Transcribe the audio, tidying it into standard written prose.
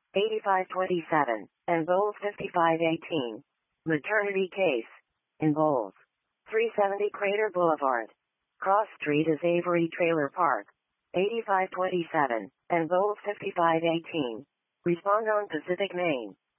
8527, and Bowles 5518. Maternity case. In Bowles. 370 Crater Boulevard. Cross Street is Avery Trailer Park. 8527, and Bowles 5518. Respond on Pacific Main.